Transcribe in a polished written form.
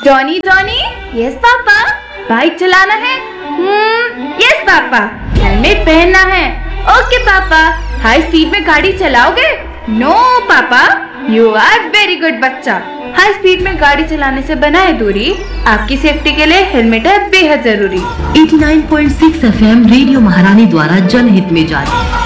Johnny Johnny, yes papa. Bike चलाना है? Yes papa. Helmet पहनना है? ओके पापा। हाई स्पीड में गाड़ी चलाओगे? नो पापा। यू आर वेरी गुड बच्चा। हाई स्पीड में गाड़ी चलाने से बनाए दूरी, आपकी सेफ्टी के लिए हेलमेट है बेहद जरूरी। 89.6 FM रेडियो महारानी द्वारा जनहित में जारी।